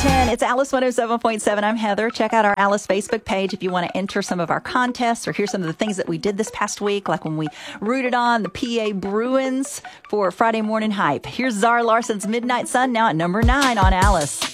10. It's Alice 107.7. I'm Heather. Check out our Alice Facebook page if you want to enter some of our contests or hear some of the things that we did this past week, like when we rooted on the PA Bruins for Friday Morning Hype. Here's Zara Larson's Midnight Sun now at number 9 on Alice.